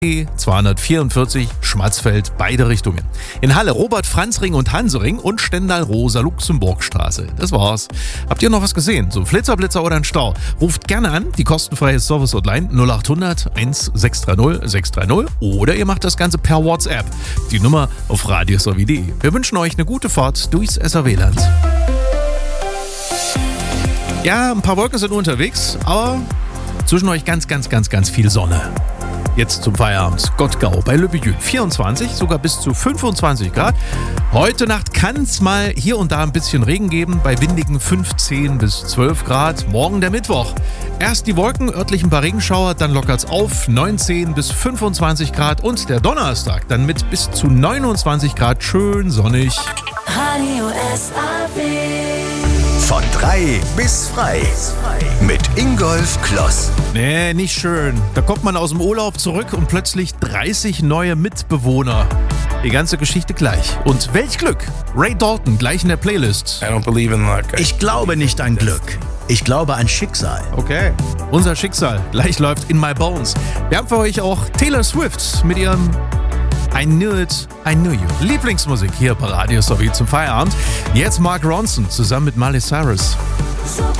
244 Schmatzfeld, beide Richtungen. In Halle Robert-Franz-Ring und Hansering und Stendal-Rosa-Luxemburg-Straße. Das war's. Habt ihr noch was gesehen? So ein Flitzer oder ein Stau? Ruft gerne an, die kostenfreie Service-Hotline 0800 1630 630 oder ihr macht das Ganze per WhatsApp. Die Nummer auf radiosavi.de. Wir wünschen euch eine gute Fahrt durchs SRW-Land. Ja, ein paar Wolken sind unterwegs, aber zwischen euch ganz viel Sonne. Jetzt zum Feierabend. Gottgau bei Le Bidoux. 24, sogar bis zu 25 Grad. Heute Nacht kann es mal hier und da ein bisschen Regen geben, bei windigen 15 bis 12 Grad. Morgen der Mittwoch. Erst die Wolken, örtlich ein paar Regenschauer, dann lockert's auf, 19 bis 25 Grad. Und der Donnerstag dann mit bis zu 29 Grad, schön sonnig. Radio SRW. Von 3 bis frei. Mit Ingolf Kloss. Nee, nicht schön. Da kommt man aus dem Urlaub zurück und plötzlich 30 neue Mitbewohner. Die ganze Geschichte gleich. Und welch Glück. Ray Dalton gleich in der Playlist. I don't believe in luck. Ich glaube nicht an Glück. Ich glaube an Schicksal. Okay. Unser Schicksal gleich läuft In My Bones. Wir haben für euch auch Taylor Swift mit ihrem I Knew It, I Knew You. Lieblingsmusik hier bei Radio Savi zum Feierabend. Jetzt Mark Ronson zusammen mit Miley Cyrus. So